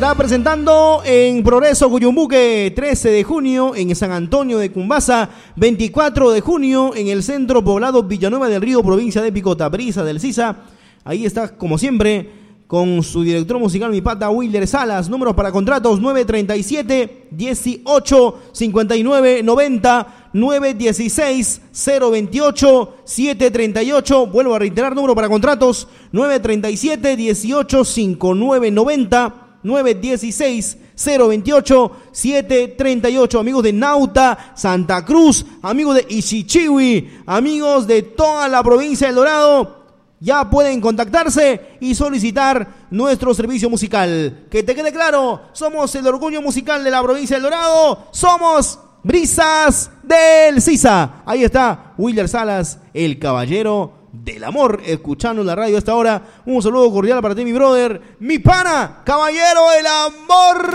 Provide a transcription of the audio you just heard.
Está presentando en Progreso Cuyumbuque, 13 de junio en San Antonio de Cumbasa, 24 de junio en el centro poblado Villanueva del Río, provincia de Picota, Brisa del Sisa. Ahí está, como siempre, con su director musical, mi pata Wilder Salas. Números para contratos 937-18-59-90, 916-028-738. Vuelvo a reiterar, número para contratos 937-18-59-90. 916-028-738. Amigos de Nauta, Santa Cruz, amigos de Ixichiwi, amigos de toda la provincia del Dorado, ya pueden contactarse y solicitar nuestro servicio musical. Que te quede claro, somos el orgullo musical de la provincia del Dorado, somos Brisas del Sisa. Ahí está Wilder Salas, el caballero del amor, escuchando la radio a esta hora. Un saludo cordial para ti, mi brother, mi pana, caballero del amor.